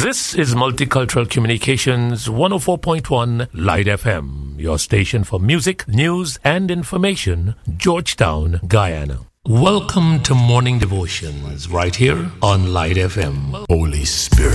This is Multicultural Communications 104.1 Light FM, your station for music, news, and information, Georgetown, Guyana. Welcome to Morning Devotions right here on Light FM. Holy Spirit.